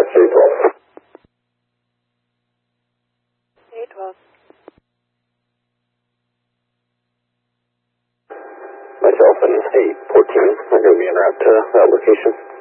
J12. J12. Myself and 814 are going to be en route to that location.